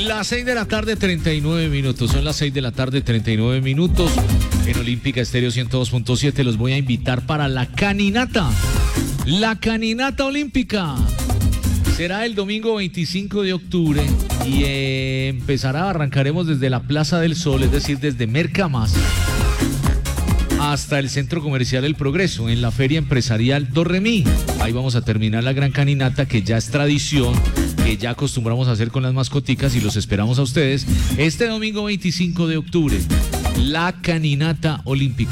Las 6 de la tarde, 39 minutos. Son las 6 de la tarde, 39 minutos. En Olímpica Estéreo 102.7 los voy a invitar para la caninata. La caninata olímpica. Será el domingo 25 de octubre y arrancaremos desde la Plaza del Sol, es decir, desde Mercamás hasta el Centro Comercial El Progreso, en la Feria Empresarial Dorremí. Ahí vamos a terminar la gran caninata, que ya es tradición, que ya acostumbramos a hacer con las mascoticas, y los esperamos a ustedes este domingo 25 de octubre. La caninata olímpica.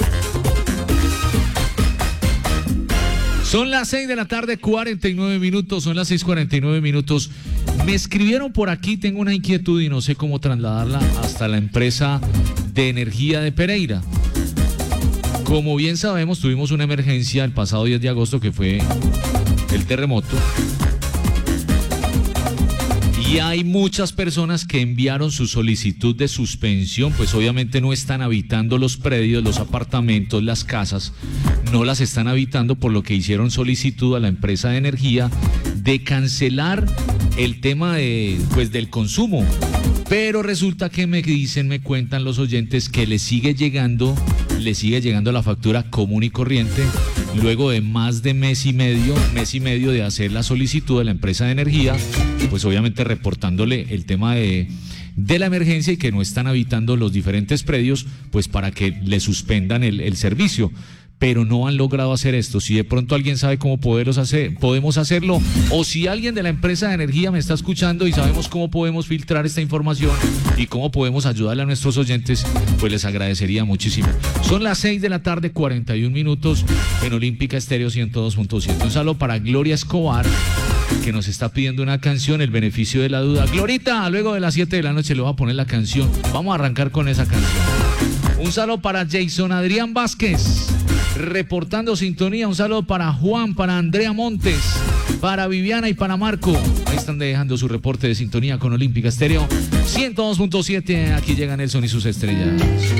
Son las 6 de la tarde, 49 minutos, son las 6:49 minutos. Me escribieron por aquí, tengo una inquietud y no sé cómo trasladarla hasta la empresa de energía de Pereira. Como bien sabemos, tuvimos una emergencia el pasado 10 de agosto, que fue el terremoto. Y hay muchas personas que enviaron su solicitud de suspensión, pues obviamente no están habitando los predios, los apartamentos, las casas, no las están habitando, por lo que hicieron solicitud a la empresa de energía de cancelar el tema del consumo. Pero resulta que me cuentan los oyentes que les sigue llegando la factura común y corriente, luego de más de mes y medio de hacer la solicitud a la empresa de energía, pues obviamente reportándole el tema de la emergencia y que no están habitando los diferentes predios, pues para que le suspendan el servicio. Pero no han logrado hacer esto. Si de pronto alguien sabe cómo podemos hacerlo, o si alguien de la empresa de energía me está escuchando y sabemos cómo podemos filtrar esta información y cómo podemos ayudarle a nuestros oyentes, pues les agradecería muchísimo. Son las 6 de la tarde, 41 minutos, en Olímpica Estéreo 102.7. Un saludo para Gloria Escobar, que nos está pidiendo una canción, El Beneficio de la Duda. Glorita, luego de las 7 de la noche le voy a poner la canción. Vamos a arrancar con esa canción. Un saludo para Jason Adrián Vázquez, reportando sintonía. Un saludo para Juan, para Andrea Montes, para Viviana y para Marco. Ahí están dejando su reporte de sintonía con Olímpica Estéreo 102.7. Aquí llega Nelson y sus estrellas.